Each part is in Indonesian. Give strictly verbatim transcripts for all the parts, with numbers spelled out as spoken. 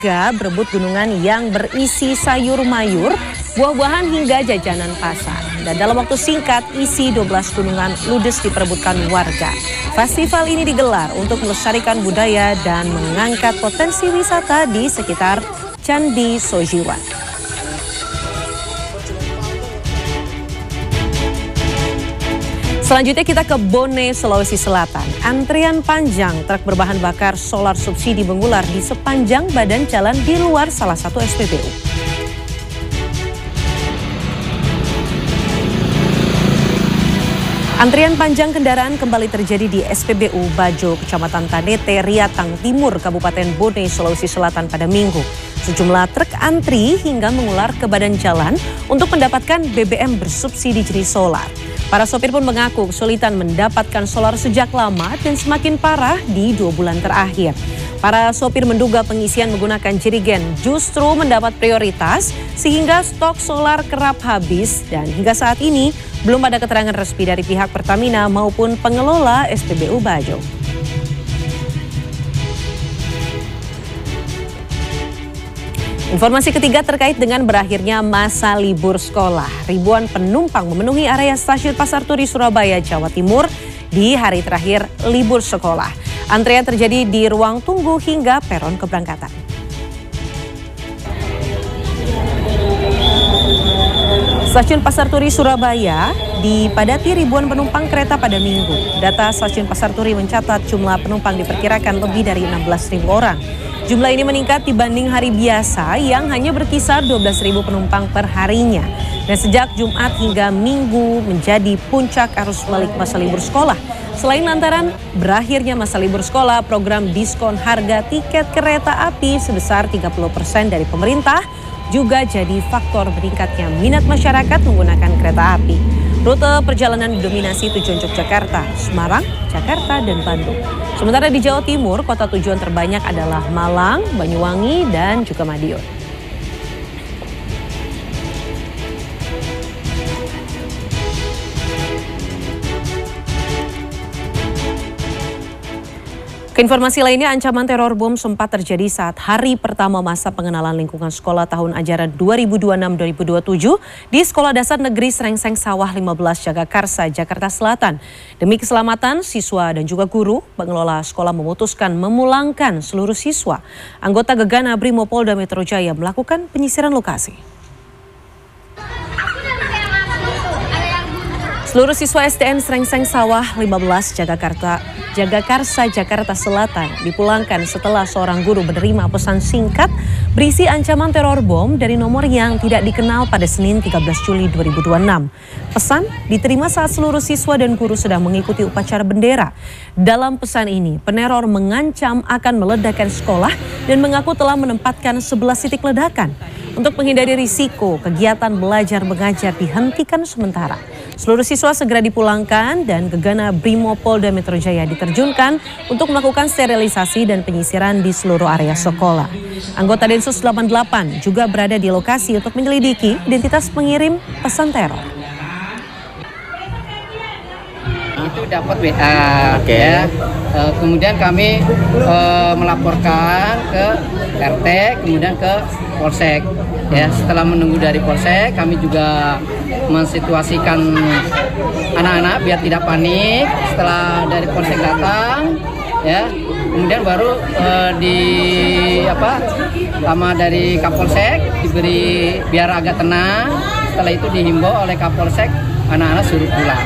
Warga berebut gunungan yang berisi sayur mayur, buah-buahan hingga jajanan pasar. Dan dalam waktu singkat, isi dua belas gunungan ludes diperebutkan warga. Festival ini digelar untuk melestarikan budaya dan mengangkat potensi wisata di sekitar Candi Sojiwan. Selanjutnya kita ke Bone, Sulawesi Selatan. Antrian panjang truk berbahan bakar solar subsidi mengular di sepanjang badan jalan di luar salah satu S P B U. Antrian panjang kendaraan kembali terjadi di S P B U Bajo, Kecamatan Tanete, Riatang Timur, Kabupaten Bone, Sulawesi Selatan pada Minggu. Sejumlah truk antri hingga mengular ke badan jalan untuk mendapatkan B B M bersubsidi jenis solar. Para sopir pun mengaku kesulitan mendapatkan solar sejak lama dan semakin parah di dua bulan terakhir. Para sopir menduga pengisian menggunakan jerigen justru mendapat prioritas sehingga stok solar kerap habis dan hingga saat ini belum ada keterangan resmi dari pihak Pertamina maupun pengelola S P B U Bajo. Informasi ketiga terkait dengan berakhirnya masa libur sekolah. Ribuan penumpang memenuhi area stasiun Pasar Turi Surabaya, Jawa Timur di hari terakhir libur sekolah. Antrean terjadi di ruang tunggu hingga peron keberangkatan. Stasiun Pasar Turi Surabaya dipadati ribuan penumpang kereta pada Minggu. Data Stasiun Pasar Turi mencatat jumlah penumpang diperkirakan lebih dari enam belas ribu orang. Jumlah ini meningkat dibanding hari biasa yang hanya berkisar dua belas ribu penumpang per harinya. Dan sejak Jumat hingga Minggu menjadi puncak arus balik masa libur sekolah. Selain lantaran berakhirnya masa libur sekolah, program diskon harga tiket kereta api sebesar tiga puluh persen dari pemerintah juga jadi faktor meningkatnya minat masyarakat menggunakan kereta api. Rute perjalanan didominasi tujuan Yogyakarta, Semarang, Jakarta, dan Bandung. Sementara di Jawa Timur, kota tujuan terbanyak adalah Malang, Banyuwangi, dan juga Madiun. Informasi lainnya, ancaman teror bom sempat terjadi saat hari pertama masa pengenalan lingkungan sekolah tahun ajaran dua ribu dua puluh enam dua ribu dua puluh tujuh di Sekolah Dasar Negeri Srengseng Sawah lima belas Jagakarsa, Jakarta Selatan. Demi keselamatan siswa dan juga guru, pengelola sekolah memutuskan memulangkan seluruh siswa. Anggota Gegana Brimopolda Metro Jaya melakukan penyisiran lokasi. Seluruh siswa S D N Srengseng Sawah lima belas Jagakarta, Jagakarsa, Jakarta Selatan dipulangkan setelah seorang guru menerima pesan singkat berisi ancaman teror bom dari nomor yang tidak dikenal pada Senin tiga belas Juli dua ribu dua puluh enam. Pesan diterima saat seluruh siswa dan guru sedang mengikuti upacara bendera. Dalam pesan ini, peneror mengancam akan meledakkan sekolah dan mengaku telah menempatkan sebelas titik ledakan. Untuk menghindari risiko, kegiatan belajar mengajar dihentikan sementara. Seluruh siswa segera dipulangkan dan Gegana Brimopolda Metro Jaya diterjunkan untuk melakukan sterilisasi dan penyisiran di seluruh area sekolah. Anggota Densus delapan puluh delapan juga berada di lokasi untuk menyelidiki identitas pengirim pesan teror. Itu dapat W A, okay. ya. E, kemudian kami e, melaporkan ke R T, kemudian ke Polsek. Ya, setelah menunggu dari Polsek, kami juga mensituasikan anak-anak biar tidak panik. Setelah dari Polsek datang, ya, kemudian baru e, di apa, sama dari Kapolsek diberi biar agak tenang. Setelah itu dihimbau oleh Kapolsek, anak-anak suruh pulang.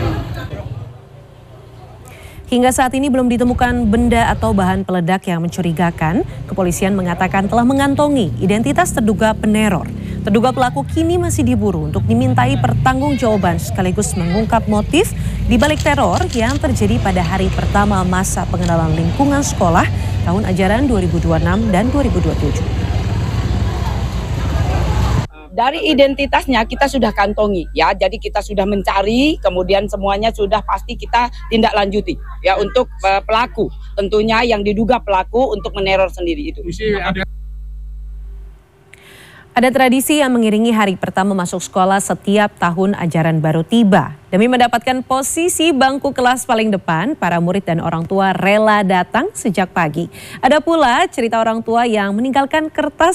Hingga saat ini belum ditemukan benda atau bahan peledak yang mencurigakan. Kepolisian mengatakan telah mengantongi identitas terduga peneror. Terduga pelaku kini masih diburu untuk dimintai pertanggungjawaban sekaligus mengungkap motif di balik teror yang terjadi pada hari pertama masa pengenalan lingkungan sekolah tahun ajaran dua ribu dua puluh enam dan dua ribu dua puluh tujuh. Dari identitasnya kita sudah kantongi ya, jadi kita sudah mencari, kemudian semuanya sudah pasti kita tindak lanjuti ya untuk uh, pelaku, tentunya yang diduga pelaku untuk meneror sendiri itu. Ada tradisi yang mengiringi hari pertama masuk sekolah setiap tahun ajaran baru tiba. Demi mendapatkan posisi bangku kelas paling depan, para murid dan orang tua rela datang sejak pagi. Ada pula cerita orang tua yang meninggalkan kertas